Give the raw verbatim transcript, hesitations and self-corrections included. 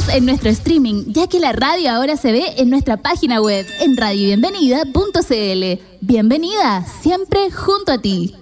Síguenos en nuestro streaming, ya que la radio ahora se ve en nuestra página web en radio bienvenida punto c l. Bienvenida, siempre junto a ti.